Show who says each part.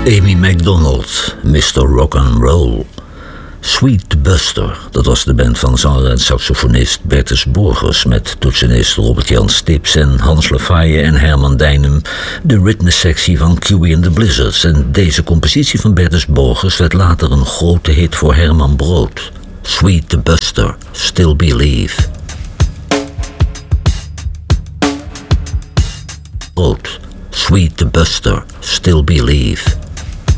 Speaker 1: Amy Macdonald, Mr. Rock'n'Roll. Sweet Buster, dat was de band van zanger en saxofonist Bertus Borgers met toetsenist Robert-Jan Stips en Hans Lafaye en Herman Dijnem, de ritmesectie van Kiwi and the Blizzards. En deze compositie van Bertus Borgers werd later een grote hit voor Herman Brood. Sweet Buster, Still Believe. Sweet Buster, Still Believe.